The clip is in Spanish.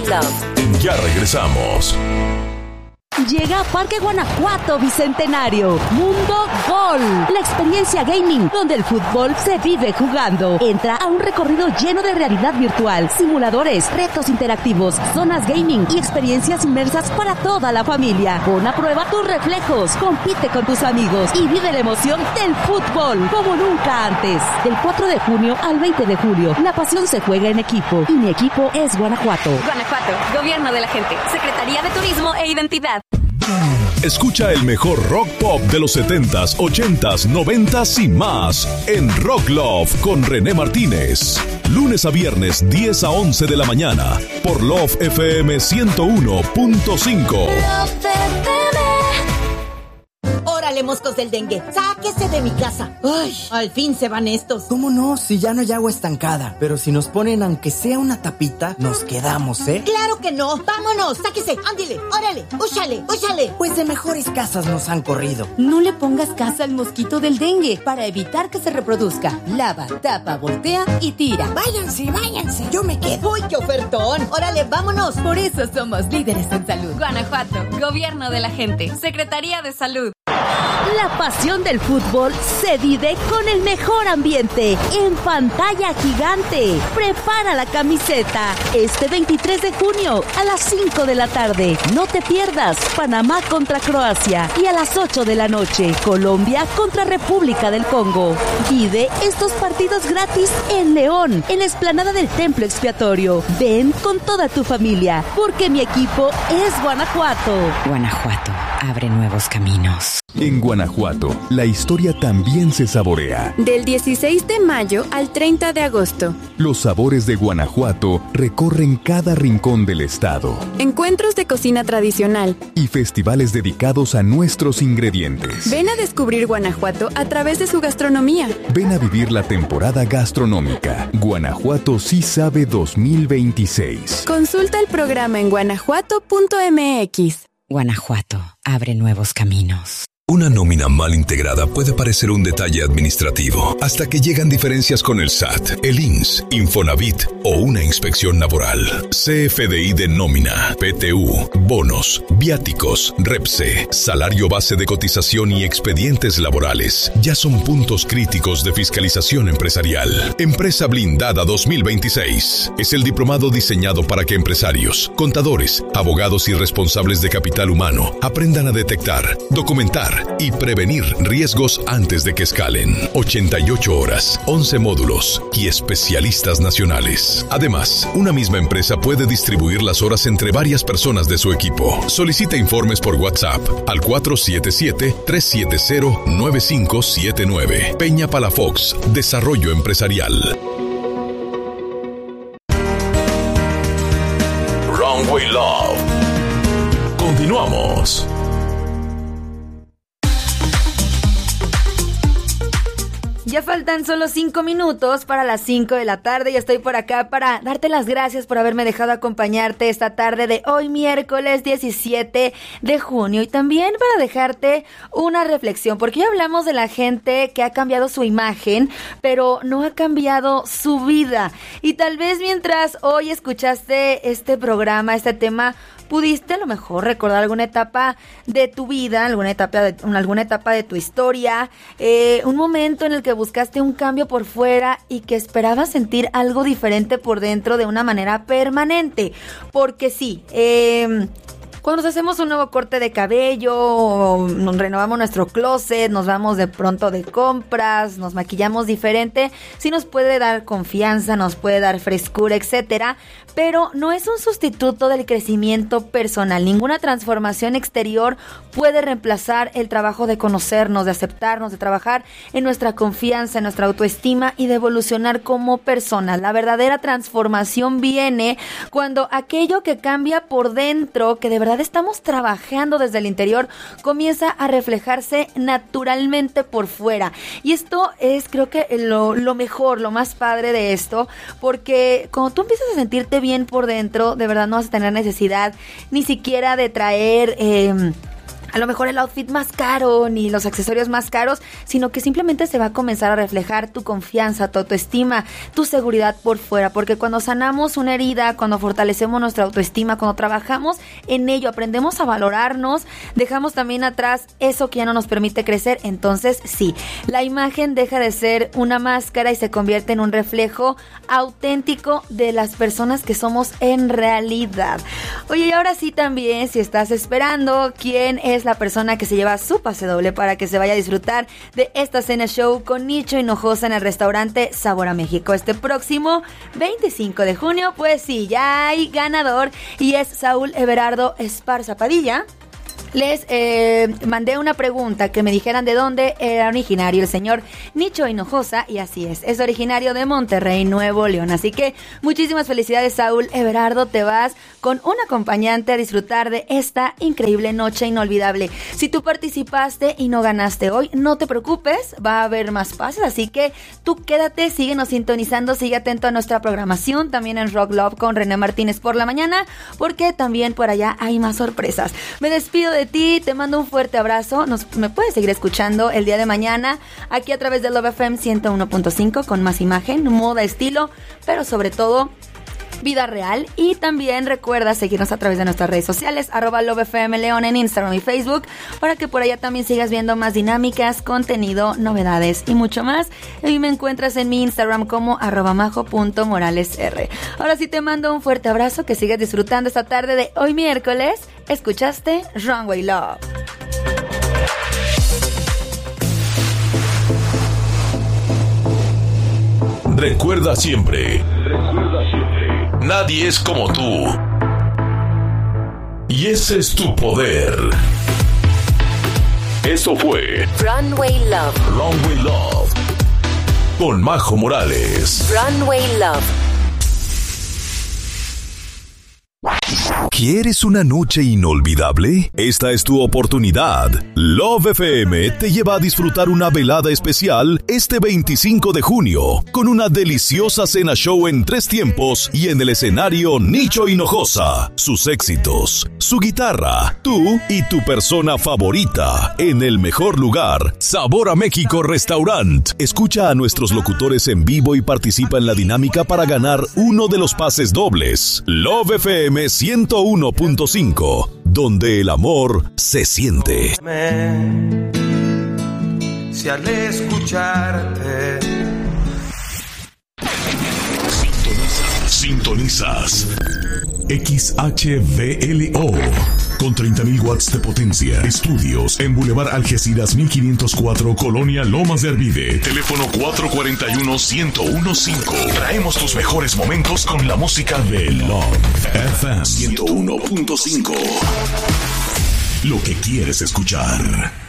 Love. Ya regresamos. Llega a Parque Guanajuato Bicentenario, Mundo Gol, la experiencia gaming donde el fútbol se vive jugando. Entra a un recorrido lleno de realidad virtual, simuladores, retos interactivos, zonas gaming y experiencias inmersas para toda la familia. Pon a prueba tus reflejos, compite con tus amigos y vive la emoción del fútbol como nunca antes. Del 4 de junio al 20 de julio, la pasión se juega en equipo y mi equipo es Guanajuato. Guanajuato, Gobierno de la Gente, Secretaría de Turismo e Identidad. Escucha el mejor rock pop de los 70s, 80s, 90s y más en Rock Love con René Martínez. Lunes a viernes, 10 a 11 de la mañana por Love FM 101.5. Órale, moscos del dengue, sáquese de mi casa. Ay, al fin se van estos. ¿Cómo no? Si ya no hay agua estancada. Pero si nos ponen aunque sea una tapita, nos quedamos, ¿eh? ¡Claro que no! ¡Vámonos! ¡Sáquese! ¡Ándile! ¡Órale! ¡Úchale! ¡Úchale! Pues de mejores casas nos han corrido. No le pongas casa al mosquito del dengue para evitar que se reproduzca. Lava, tapa, voltea y tira. ¡Váyanse, váyanse! ¡Yo me quedo! ¡Uy, qué ofertón! ¡Órale, vámonos! Por eso somos líderes en salud. Guanajuato, Gobierno de la Gente, Secretaría de Salud. La pasión del fútbol se vive con el mejor ambiente en pantalla gigante. Prepara la camiseta este 23 de junio a las 5 de la tarde. No te pierdas Panamá contra Croacia y a las 8 de la noche Colombia contra República del Congo. Vive estos partidos gratis en León, en la explanada del Templo Expiatorio. Ven con toda tu familia porque mi equipo es Guanajuato. Guanajuato abre nuevos caminos. En Guanajuato, la historia también se saborea. Del 16 de mayo al 30 de agosto. Los sabores de Guanajuato recorren cada rincón del estado. Encuentros de cocina tradicional. Y festivales dedicados a nuestros ingredientes. Ven a descubrir Guanajuato a través de su gastronomía. Ven a vivir la temporada gastronómica. Guanajuato sí sabe 2026. Consulta el programa en guanajuato.mx. Guanajuato abre nuevos caminos. Una nómina mal integrada puede parecer un detalle administrativo hasta que llegan diferencias con el SAT, el INSS, Infonavit o una inspección laboral. CFDI de nómina, PTU, bonos, viáticos, REPSE, salario base de cotización y expedientes laborales ya son puntos críticos de fiscalización empresarial. Empresa Blindada 2026 es el diplomado diseñado para que empresarios, contadores, abogados y responsables de capital humano aprendan a detectar, documentar y prevenir riesgos antes de que escalen. 88 horas, 11 módulos y especialistas nacionales. Además, una misma empresa puede distribuir las horas entre varias personas de su equipo. Solicita informes por WhatsApp al 477-370-9579. Peña Palafox, Desarrollo Empresarial. Runway Love. Continuamos. Ya faltan solo 5 minutos para las 5 de la tarde y estoy por acá para darte las gracias por haberme dejado acompañarte esta tarde de hoy miércoles 17 de junio y también para dejarte una reflexión, porque ya hablamos de la gente que ha cambiado su imagen, pero no ha cambiado su vida. Y tal vez mientras hoy escuchaste este programa, este tema, pudiste a lo mejor recordar alguna etapa de tu vida, alguna etapa de tu historia, un momento en el que buscaste un cambio por fuera y que esperabas sentir algo diferente por dentro de una manera permanente. Porque sí, cuando nos hacemos un nuevo corte de cabello, nos renovamos nuestro closet, nos vamos de pronto de compras, nos maquillamos diferente, sí nos puede dar confianza, nos puede dar frescura, etcétera, pero no es un sustituto del crecimiento personal. Ninguna transformación exterior puede reemplazar el trabajo de conocernos, de aceptarnos, de trabajar en nuestra confianza, en nuestra autoestima y de evolucionar como personas. La verdadera transformación viene cuando aquello que cambia por dentro, que de verdad estamos trabajando desde el interior, comienza a reflejarse naturalmente por fuera. Y esto es, creo que lo mejor, lo más padre de esto, porque cuando tú empiezas a sentirte bien por dentro, de verdad no vas a tener necesidad ni siquiera de traer a lo mejor el outfit más caro ni los accesorios más caros, sino que simplemente se va a comenzar a reflejar tu confianza, tu autoestima, tu seguridad por fuera, porque cuando sanamos una herida, cuando fortalecemos nuestra autoestima, cuando trabajamos en ello, aprendemos a valorarnos, dejamos también atrás eso que ya no nos permite crecer, entonces sí, la imagen deja de ser una máscara y se convierte en un reflejo auténtico de las personas que somos en realidad. Oye, y ahora sí también, si estás esperando quién es la persona que se lleva su pase doble para que se vaya a disfrutar de esta cena show con Nicho Hinojosa en el restaurante Sabor a México este próximo 25 de junio, pues sí, ya hay ganador y es Saúl Everardo Esparza Padilla. Les mandé una pregunta que me dijeran de dónde era originario el señor Nicho Hinojosa y así es originario de Monterrey, Nuevo León. Así que muchísimas felicidades, Saúl Everardo, te vas con un acompañante a disfrutar de esta increíble noche inolvidable. Si tú participaste y no ganaste hoy, no te preocupes, va a haber más pases, así que tú quédate, síguenos sintonizando, sigue atento a nuestra programación, también en Rock Love con René Martínez por la mañana, porque también por allá hay más sorpresas. Me despido de ti, te mando un fuerte abrazo, me puedes seguir escuchando el día de mañana aquí a través de Love FM 101.5 con más imagen, moda, estilo, pero sobre todo vida real. Y también recuerda seguirnos a través de nuestras redes sociales @LoveFMLeón en Instagram y Facebook, para que por allá también sigas viendo más dinámicas, contenido, novedades y mucho más. Y me encuentras en mi Instagram como @majo.moralesr. Ahora sí te mando un fuerte abrazo, que sigas disfrutando esta tarde de hoy miércoles. Escuchaste Runway Love. Recuerda siempre, nadie es como tú. Y ese es tu poder. Eso fue Runway Love. Runway Love con Majo Morales. Runway Love. ¿Quieres una noche inolvidable? Esta es tu oportunidad. Love FM te lleva a disfrutar una velada especial este 25 de junio con una deliciosa cena show en 3 tiempos y en el escenario Nicho Hinojosa, sus éxitos, su guitarra, tú y tu persona favorita en el mejor lugar, Sabor a México Restaurant. Escucha a nuestros locutores en vivo y participa en la dinámica para ganar uno de los pases dobles. Love FM 101.5, donde el amor se siente. Si al escucharte Sintonizas XHVLO con 30.000 watts de potencia. Estudios en Boulevard Algeciras 1504, Colonia Lomas de Arvide. Teléfono 441-1015. Traemos tus mejores momentos con la música de Love FM 101.5. Lo que quieres escuchar.